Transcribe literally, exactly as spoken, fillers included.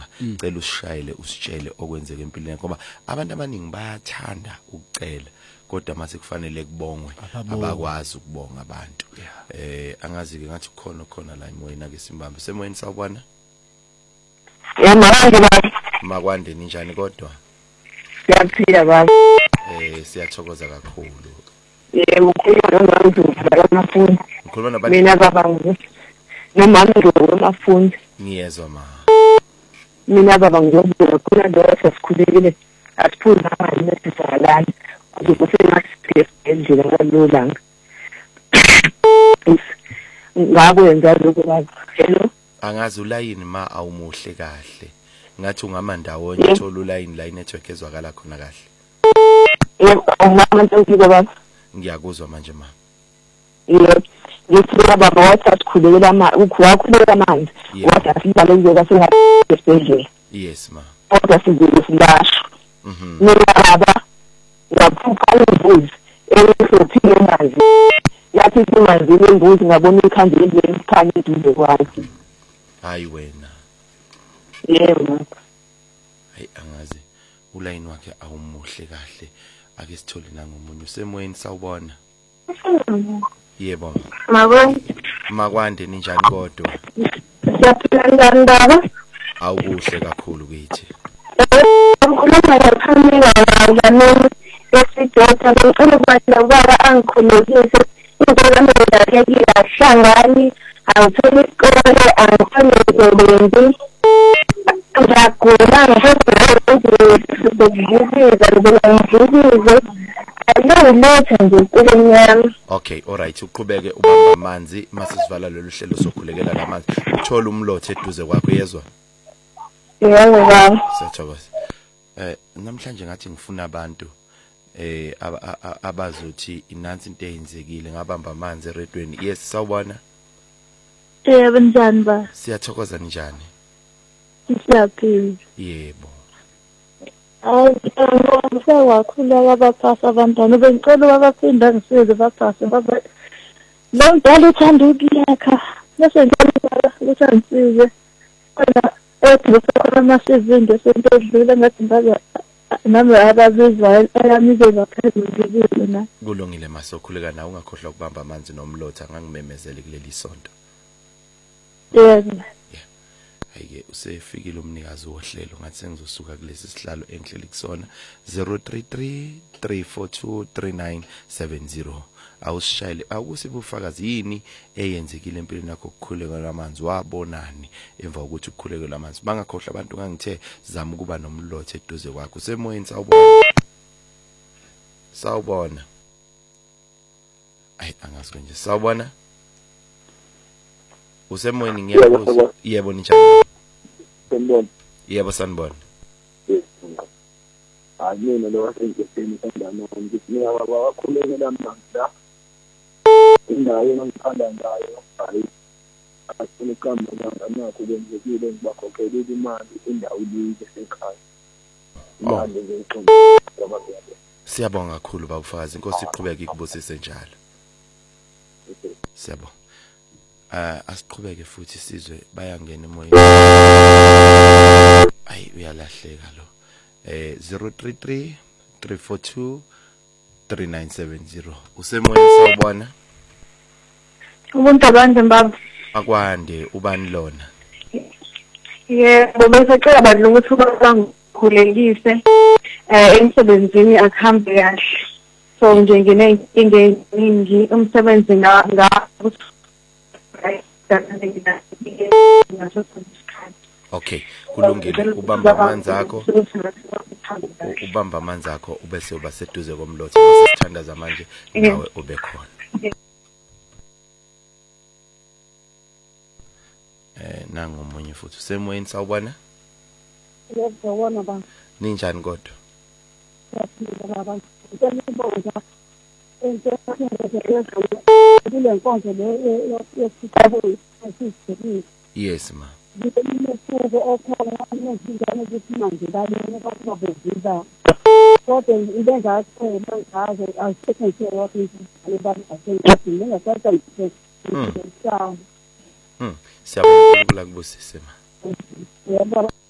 siyabonga cela usishayele usitshele okwenzeka empilweni ngoba abantu abaningi bayathanda ukucela kodwa mase kufanele kubongwe abakwazi ukubonga abantu eh angazi ke ngathi khona khona la emoyeni ake simbambe semoyeni sawubona yamanje baba makwande ninjani kodwa siyaphila baba eh siyathokoza kakhulu yebo ukhuluma ngamazulu amafuni ngikhuluma nabantu mina baba ngithi noma ngizokuma amafuni ngiyezwa ma mina baba ngizokuma khona lo sesikhulekile asiphuza manje nesizalana ukusenasidendlela kalolanga ngakwenza lokho baba hello angazi ulayini ma awumuhle kahle ngathi ungama ndawonye thola ulayini la inetwork ezwakala khona kahle yebo ngama ntsiki baba ngiyakuzwa manje ma yebo ngifuna baba wathi asikhulekela ama ukwakhuleka amanzi wathi asibale njengoba singasesibhedlela yes ma kodwa sibuye silasho mhm mina baba ngaphupha imbuzi eyisophile manzi yathi imanzi lembuzi ngabona ikhandile lesikhanye eduze kwakhe hayi wena yebo hayi angazi ulayini wakhe awumuhle kahle ake sithole nangomunye usemoyeni sawubona yebo makwande makwande ninjani kodwa siyaphila njani baba awukuhle kakhulu kithi ukhuluma ngaphamela ngani esidota ngicela ukuthi ubaba angikhulekise ingane zakhe ahlangani awuthole isikole angifanele ngiyagula ngizokuvukisa ayolotha nje empilweni yami okay alright uqhubeke ubamba amanzi masisivala lolu hlelo sokhulekela lamanzi uthola umlothe eduze kwakho yezwa yebo baba siyathokoza eh namhlanje ngathi ngifuna abantu eh abazothi inansi into eyenzekile ngabamba amanzi eredweni yes sawubona yebo njani ba siyathokoza njani siyaphila yebo hayi ngisewakhuleka baphasa abantwana bengicela abaphinda ngisize baphasa baba lo mdala uthanda ukuyakha bese ngicela ukuthi angisize kodwa ethi besakhola amasizinda sentedlule ngathi ngabe nami abazizwa ayamizela phezulu na kulungile masokhuleka nawe ungakhohlwa ukubamba amanzi nomlotha ngangimemezele kuleli sonto yebo ayike usefikile umnikazi wohlelo ngathi sengizosuka kulesi sihlalo engihleli kusona zero three three three four two three nine seven zero awusishayile akusibufakazi yini eyenzekile empilweni yakho ukukhuleka lamanzi wabonani emva kokuthi ukukhuleka lamanzi bangakhohlwa abantu ngangithe zama ukuba nomlothe eduze kwakho semoyeni sawubona sawubona ay angazi nje sawubona usemoyeni ngiyabuza yebo ninjani sanibona yebo sanibona ayina lo wasengeni sandana ngithi mina baba wakhulekela amanzi la indawo engithanda ngayo hayi asifuna ukamba nakho kwenzekile ngibakhokhela imali indawo leyo esekhaya imali ngiyixoxa ngabazali siyabonga kakhulu babufakazi inkosi iqhubeke ikubusise njalo siyabonga ah asiqhubeke futhi sizwe bayangena emoyeni ay uyalahleka lo eh zero three three three four two three nine seven zero usemoyeni sawubona umuntu abanje baba akwande ubani lona yebo besicela badla ukuthi bangikhulekise eh emsebenzini akuhambe kahle so nje nginenkinga eningi umsebenzi nga okay kulungile ubamba amanzi akho ubamba amanzi akho ubese uba seduze komlotha masisithandaza manje nawe ube khona eh nangu omunye futhi usemoyeni sawubona yebo wona ba ninjani kodwa yes ma Hmm, siyabonga ukubusisa ma.